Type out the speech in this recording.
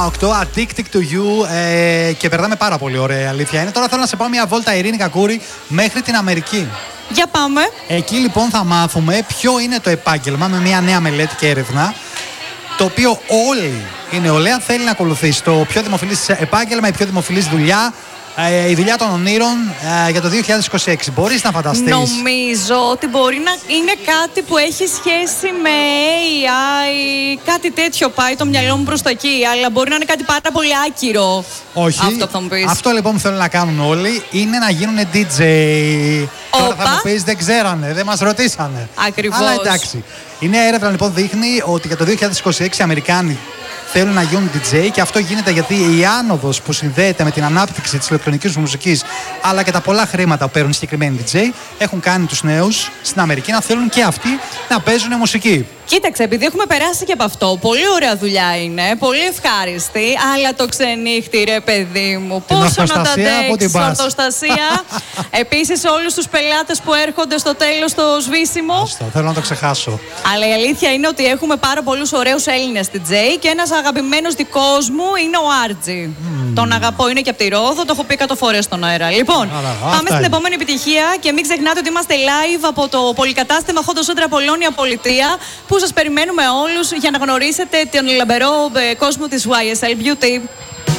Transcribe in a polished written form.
Addicted to You και περνάμε πάρα πολύ ωραία, αλήθεια είναι. Τώρα θέλω να σε πάω μια βόλτα, Ειρήνη Κακούρη, μέχρι την Αμερική. Για πάμε. Εκεί λοιπόν θα μάθουμε ποιο είναι το επάγγελμα με μια νέα μελέτη και έρευνα, το οποίο όλη η νεολαία θέλει να ακολουθήσει. Το πιο δημοφιλής επάγγελμα, η πιο δημοφιλής δουλειά, η δουλειά των ονείρων για το 2026. Μπορείς να φανταστείς? Νομίζω ότι μπορεί να είναι κάτι που έχει σχέση με AI, κάτι τέτοιο πάει το μυαλό μου προς τα εκεί, αλλά μπορεί να είναι κάτι πάρα πολύ άκυρο. Όχι. Αυτό που θα μου πεις. Αυτό λοιπόν που θέλουν να κάνουν όλοι είναι να γίνουν DJ. Τώρα θα μου πεις δεν ξέρανε, δεν μας ρωτήσανε. Ακριβώς. Αλλά εντάξει. Η νέα έρευνα λοιπόν δείχνει ότι για το 2026 οι Αμερικάνοι θέλουν να γίνουν DJ και αυτό γίνεται γιατί η άνοδος που συνδέεται με την ανάπτυξη της ηλεκτρονικής μουσικής αλλά και τα πολλά χρήματα που παίρνουν συγκεκριμένοι DJ έχουν κάνει τους νέους στην Αμερική να θέλουν και αυτοί να παίζουν μουσική. Κοίταξε, επειδή έχουμε περάσει και από αυτό, πολύ ωραία δουλειά είναι, πολύ ευχάριστη, αλλά το ξενύχτη ρε παιδί μου, πόσο να τα αντέξεις, ορθοστασία. Επίσης όλους τους πελάτες που έρχονται στο τέλος στο σβήσιμο. Αυτό, θέλω να το ξεχάσω. Αλλά η αλήθεια είναι ότι έχουμε πάρα πολλούς ωραίους Έλληνες DJ και ένας αγαπημένος δικός μου είναι ο Άρτζι. Τον αγαπώ, είναι και από τη Ρόδο, το έχω πει 100 φορές στον αέρα. Λοιπόν, πάμε στην επόμενη επιτυχία και μην ξεχνάτε ότι είμαστε live από το πολυκατάστημα Χόντο Σέντρα Πολώνια Πολιτεία, που σας περιμένουμε όλους για να γνωρίσετε τον λαμπερό κόσμο της YSL Beauty.